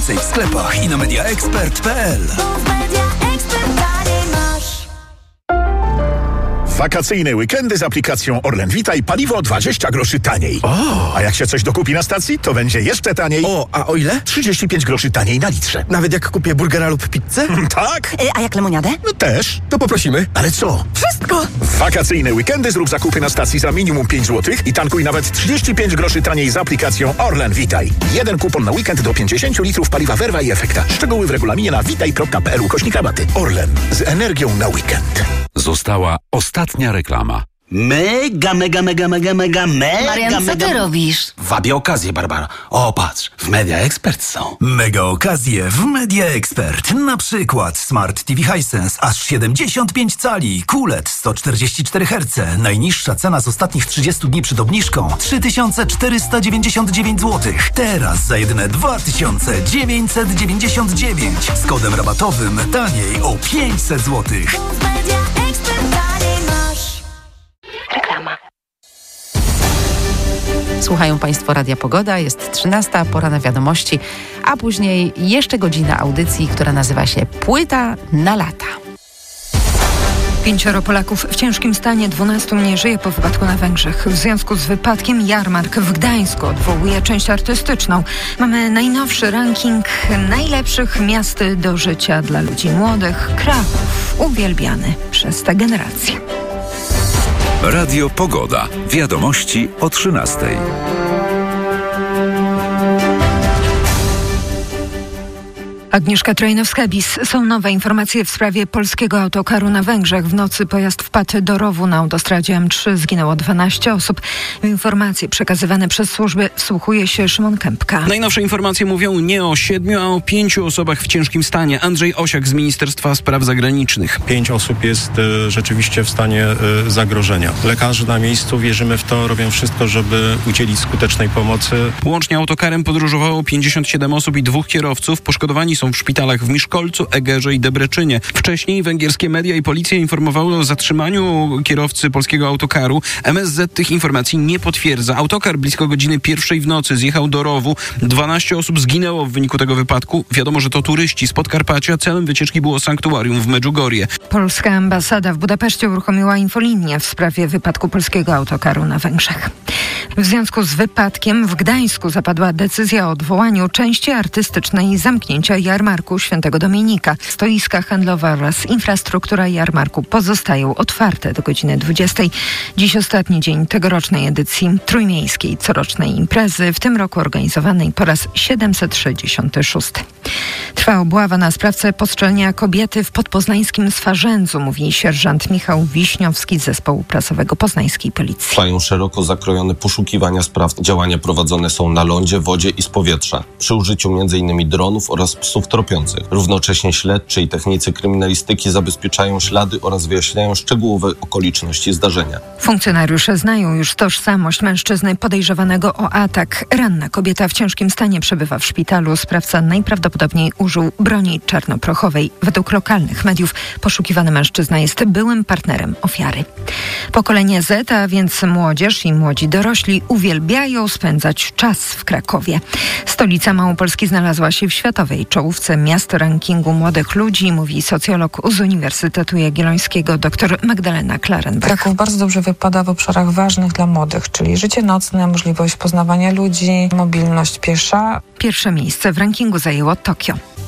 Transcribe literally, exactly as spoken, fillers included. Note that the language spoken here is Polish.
W sklepach i na mediaexpert kropka p l. Wakacyjne weekendy z aplikacją Orlen Vitaj paliwo dwadzieścia groszy taniej. O! A jak się coś dokupi na stacji, to będzie jeszcze taniej. O, a o ile? trzydzieści pięć groszy taniej na litrze. Nawet jak kupię burgera lub pizzę? Tak? Y, a jak lemoniadę? No też. To poprosimy. Ale co? Wszystko! W wakacyjne weekendy zrób zakupy na stacji za minimum pięć złotych i tankuj nawet trzydzieści pięć groszy taniej z aplikacją Orlen Vitaj. Jeden kupon na weekend do pięćdziesiąt litrów paliwa Verva i Efekta. Szczegóły w regulaminie na vitaj kropka p l ukośnik rabaty. Orlen. Z energią na weekend. Została ostatnia reklama. Mega, mega, mega, mega, mega, mega, Marian, co mega... ty robisz? Wabię okazję, Barbara. O, patrz, w MediaExpert są. Mega okazje w MediaExpert. Na przykład Smart T V Hisense aż siedemdziesiąt pięć cali, Q L E D sto czterdzieści cztery herce. Najniższa cena z ostatnich trzydziestu dni przed obniżką trzy tysiące czterysta dziewięćdziesiąt dziewięć złotych. Teraz za jedyne dwa tysiące dziewięćset dziewięćdziesiąt dziewięć. Z kodem rabatowym taniej o pięćset złotych. Reklama. Słuchają Państwo Radia Pogoda, jest trzynasta, pora na wiadomości, a później jeszcze godzina audycji, która nazywa się Płyta na lata. Pięcioro Polaków w ciężkim stanie, dwunastu nie żyje po wypadku na Węgrzech. W związku z wypadkiem jarmark w Gdańsku odwołuje część artystyczną. Mamy najnowszy ranking najlepszych miast do życia dla ludzi młodych. Kraków, uwielbiany przez tę generację. Radio Pogoda. Wiadomości o trzynastej. Agnieszka Trojnowska-Bis. Są nowe informacje w sprawie polskiego autokaru na Węgrzech. W nocy pojazd wpadł do rowu na autostradzie M trzy. Zginęło dwanaście osób. W informacje przekazywane przez służby wsłuchuje się Szymon Kępka. Najnowsze informacje mówią nie o siedmiu, a o pięciu osobach w ciężkim stanie. Andrzej Osiak z Ministerstwa Spraw Zagranicznych. Pięć osób jest y, rzeczywiście w stanie y, zagrożenia. Lekarze na miejscu, wierzymy w to, robią wszystko, żeby udzielić skutecznej pomocy. Łącznie autokarem podróżowało pięćdziesiąt siedem osób i dwóch kierowców. Poszkodowani są w szpitalach w Miszkolcu, Egerze i Debreczynie. Wcześniej węgierskie media i policja informowały o zatrzymaniu kierowcy polskiego autokaru. M S Z tych informacji nie potwierdza. Autokar blisko godziny pierwszej w nocy zjechał do rowu. dwanaście osób zginęło w wyniku tego wypadku. Wiadomo, że to turyści z Podkarpacia. Celem wycieczki było sanktuarium w Medjugorje. Polska ambasada w Budapeszcie uruchomiła infolinię w sprawie wypadku polskiego autokaru na Węgrzech. W związku z wypadkiem w Gdańsku zapadła decyzja o odwołaniu części artystycznej i zamknięcia jarmarku Świętego Dominika. Stoiska handlowe oraz infrastruktura jarmarku pozostają otwarte do godziny dwudziestej. Dziś ostatni dzień tegorocznej edycji trójmiejskiej corocznej imprezy, w tym roku organizowanej po raz siedemset sześćdziesiąty szósty. Trwa obława na sprawcę postrzelenia kobiety w podpoznańskim Swarzędzu, mówi sierżant Michał Wiśniowski z zespołu prasowego poznańskiej policji. Trwają szeroko zakrojone poszukiwania spraw. Działania prowadzone są na lądzie, wodzie i z powietrza, przy użyciu między innymi dronów oraz psów tropiących. Równocześnie śledczy i technicy kryminalistyki zabezpieczają ślady oraz wyjaśniają szczegółowe okoliczności zdarzenia. Funkcjonariusze znają już tożsamość mężczyzny podejrzewanego o atak. Ranna kobieta w ciężkim stanie przebywa w szpitalu. Sprawca najprawdopodobniej użył broni czarnoprochowej. Według lokalnych mediów poszukiwany mężczyzna jest byłym partnerem ofiary. Pokolenie Z, a więc młodzież i młodzi dorośli, uwielbiają spędzać czas w Krakowie. Stolica Małopolski znalazła się w światowej czołówce miast rankingu młodych ludzi, mówi socjolog z Uniwersytetu Jagiellońskiego dr Magdalena Klarenbach. Kraków bardzo dobrze wypada w obszarach ważnych dla młodych, czyli życie nocne, możliwość poznawania ludzi, mobilność piesza. Pierwsze miejsce w rankingu zajęło Tokio.